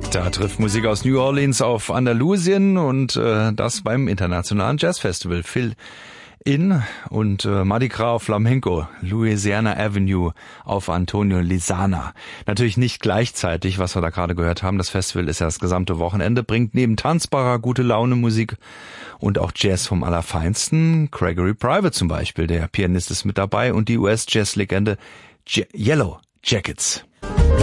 Da trifft Musik aus New Orleans auf Andalusien und das beim Internationalen Jazzfestival. Phil In und Mardi Gras auf Flamenco, Louisiana Avenue auf Antonio Lizana. Natürlich nicht gleichzeitig, was wir da gerade gehört haben. Das Festival ist ja das gesamte Wochenende, bringt neben tanzbarer, gute Laune Musik und auch Jazz vom Allerfeinsten. Gregory Private zum Beispiel, der Pianist, ist mit dabei und die US-Jazz-Legende Yellow Jackets.